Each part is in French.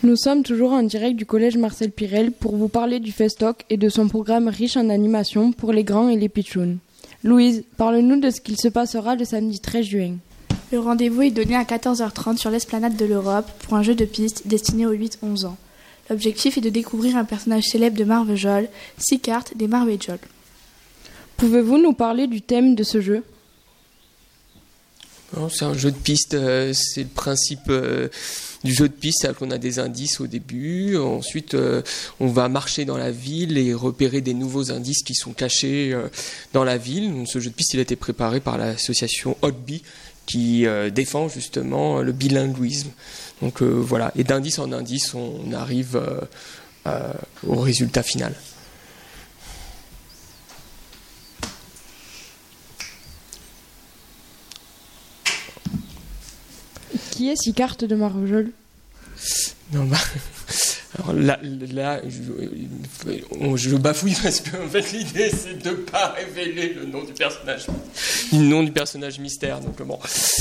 Nous sommes toujours en direct du collège Marcel Pirel pour vous parler du Festoc et de son programme riche en animations pour les grands et les pitchouns. Louise, parle-nous de ce qu'il se passera le samedi 13 juin. Le rendez-vous est donné à 14h30 sur l'esplanade de l'Europe pour un jeu de piste destiné aux 8-11 ans. L'objectif est de découvrir un personnage célèbre de Marvejol, 6 cartes des Marvejol. Pouvez-vous nous parler du thème de ce jeu ? C'est un jeu de piste, c'est le principe du jeu de piste, c'est qu'on a des indices au début, ensuite on va marcher dans la ville et repérer des nouveaux indices qui sont cachés dans la ville. Donc, ce jeu de piste il a été préparé par l'association Hogby qui défend justement le bilinguisme. Donc voilà, et d'indice en indice on arrive au résultat final. Qui est 6 cartes de Marvejol ? Non, alors là je bafouille parce que en fait, l'idée c'est de ne pas révéler le nom du personnage mystère. Donc bon,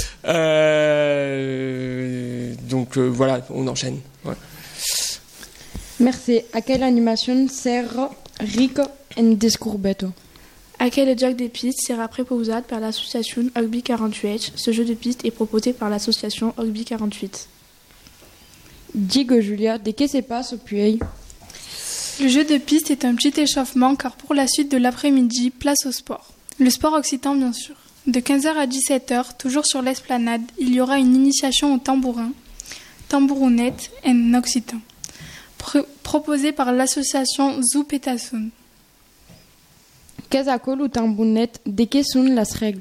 voilà, on enchaîne. Ouais. Merci. A quelle animation sert Rico en Descurbeto ? À quel joc de piste sera proposé par l'association Hogby 48. Ce jeu de piste est proposé par l'association Hogby 48. Digo Julia, de que se passe au Puy ? Le jeu de piste est un petit échauffement car pour la suite de l'après-midi, place au sport. Le sport occitan bien sûr. De 15h à 17h, toujours sur l'esplanade, il y aura une initiation au tambourin, tambouronnette en occitan, proposée par l'association Zupetasun. Casacol ou tambournette, de que sont las reglas ?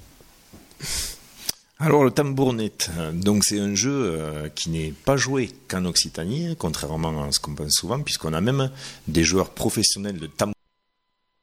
Alors le tambournette, donc c'est un jeu qui n'est pas joué qu'en Occitanie, contrairement à ce qu'on pense souvent, puisqu'on a même des joueurs professionnels de tambour.